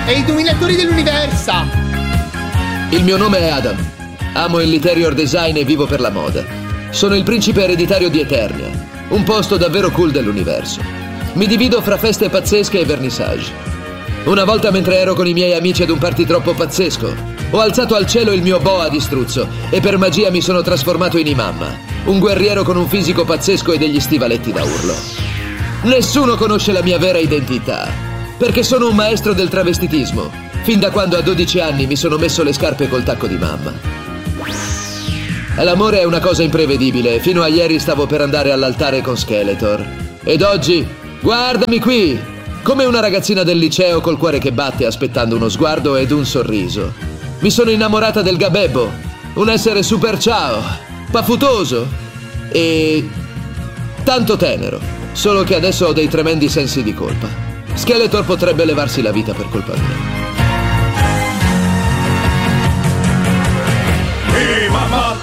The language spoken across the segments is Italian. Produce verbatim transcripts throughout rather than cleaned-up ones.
e i dominatori dell'universo. Il mio nome è Adam. Amo il interior design e vivo per la moda. Sono il principe ereditario di Eternia, un posto davvero cool dell'universo. Mi divido fra feste pazzesche e vernissage. Una volta, mentre ero con i miei amici ad un party troppo pazzesco, ho alzato al cielo il mio boa di struzzo e per magia mi sono trasformato in Imamma, un guerriero con un fisico pazzesco e degli stivaletti da urlo. Nessuno conosce la mia vera identità, perché sono un maestro del travestitismo, fin da quando a dodici anni mi sono messo le scarpe col tacco di mamma. L'amore è una cosa imprevedibile. Fino a ieri stavo per andare all'altare con Skeletor. Ed oggi, guardami qui, come una ragazzina del liceo col cuore che batte aspettando uno sguardo ed un sorriso. Mi sono innamorata del Gabebbo, un essere super ciao, pafutoso e tanto tenero. Solo che adesso ho dei tremendi sensi di colpa. Skeletor potrebbe levarsi la vita per colpa mia. Hey, mamma!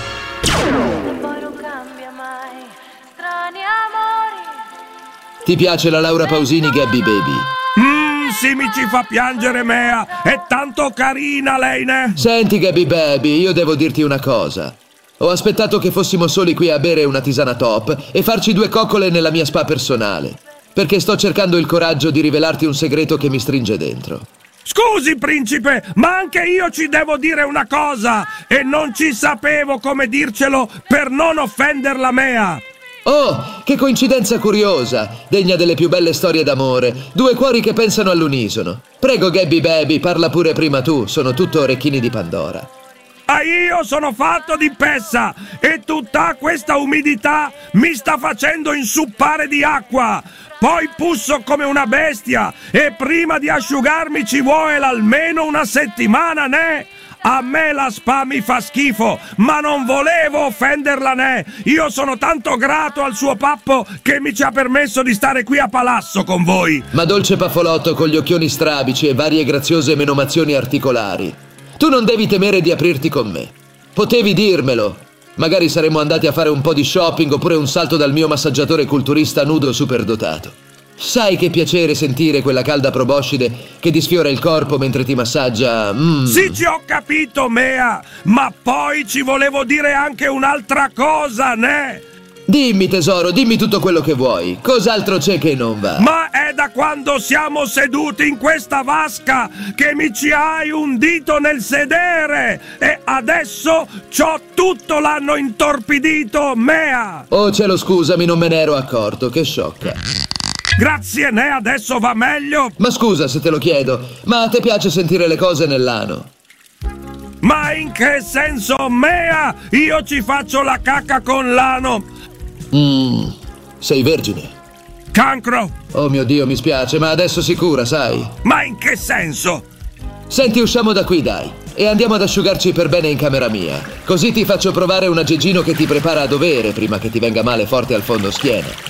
Ti piace la Laura Pausini Gabby Baby? Mmm, sì, mi ci fa piangere Mea. È tanto carina lei, ne? Senti Gabby Baby, io devo dirti una cosa. Ho aspettato che fossimo soli qui a bere una tisana top e farci due coccole nella mia spa personale, perché sto cercando il coraggio di rivelarti un segreto che mi stringe dentro. Scusi, principe, ma anche io ci devo dire una cosa e non ci sapevo come dircelo per non offender la Mea. Oh, che coincidenza curiosa, degna delle più belle storie d'amore. Due cuori che pensano all'unisono. Prego, Gabby Baby, parla pure prima tu, sono tutto orecchini di Pandora. Ah, io sono fatto di pessa e tutta questa umidità mi sta facendo insuppare di acqua. Poi pusso come una bestia e prima di asciugarmi ci vuole almeno una settimana, ne? A me la spa mi fa schifo, ma non volevo offenderla, ne? Io sono tanto grato al suo pappo che mi ci ha permesso di stare qui a palazzo con voi. Ma dolce Paffolotto con gli occhioni strabici e varie graziose menomazioni articolari, tu non devi temere di aprirti con me. Potevi dirmelo. Magari saremmo andati a fare un po' di shopping oppure un salto dal mio massaggiatore culturista nudo superdotato. Sai che piacere sentire quella calda proboscide che ti sfiora il corpo mentre ti massaggia. Mm. Sì, ci ho capito, Mea, ma poi ci volevo dire anche un'altra cosa, ne? Dimmi tesoro, dimmi tutto quello che vuoi. Cos'altro c'è che non va? Ma è da quando siamo seduti in questa vasca che mi ci hai un dito nel sedere e adesso c'ho tutto l'anno intorpidito, Mea. Oh cielo, scusami, non me ne ero accorto, che sciocca. Grazie, ne, adesso va meglio. Ma scusa se te lo chiedo, ma a te piace sentire le cose nell'ano? Ma in che senso, Mea? Io ci faccio la cacca con l'ano. Mmm, sei vergine? Cancro. Oh mio Dio, mi spiace, ma adesso sicura, sai? Ma in che senso? Senti, usciamo da qui, dai, e andiamo ad asciugarci per bene in camera mia. Così ti faccio provare un aggeggino che ti prepara a dovere prima che ti venga male forte al fondo schiena.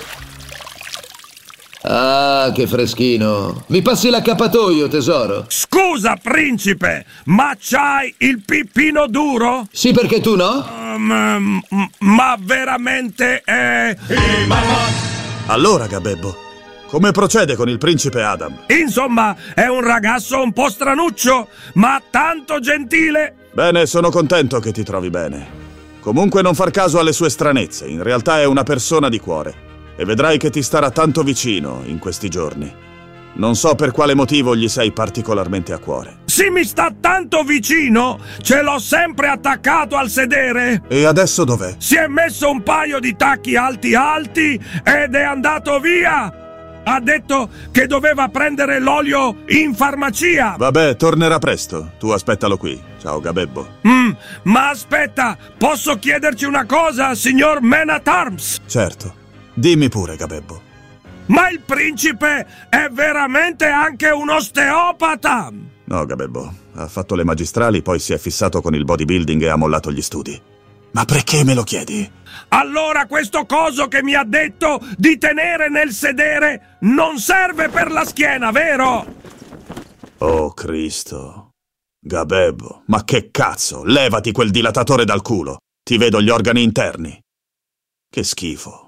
Ah, che freschino. Mi passi l'accappatoio, tesoro? Scusa, principe, ma c'hai il pippino duro? Sì, perché tu no? Um, ma veramente è... Hey, mamma! Allora, Gabebbo, come procede con il principe Adam? Insomma, è un ragazzo un po' stranuccio, ma tanto gentile. Bene, sono contento che ti trovi bene. Comunque non far caso alle sue stranezze, in realtà è una persona di cuore. E vedrai che ti starà tanto vicino in questi giorni. Non so per quale motivo gli sei particolarmente a cuore. Sì, mi sta tanto vicino! Ce l'ho sempre attaccato al sedere! E adesso dov'è? Si è messo un paio di tacchi alti alti ed è andato via! Ha detto che doveva prendere l'olio in farmacia! Vabbè, tornerà presto. Tu aspettalo qui. Ciao, Gabebbo. Mm, ma aspetta, posso chiederci una cosa, signor Man at Arms? Certo. Dimmi pure, Gabebbo. Ma il principe è veramente anche un osteopata! No, Gabebbo. Ha fatto le magistrali, poi si è fissato con il bodybuilding e ha mollato gli studi. Ma perché me lo chiedi? Allora questo coso che mi ha detto di tenere nel sedere non serve per la schiena, vero? Oh, Cristo. Gabebbo, ma che cazzo? Levati quel dilatatore dal culo. Ti vedo gli organi interni. Che schifo.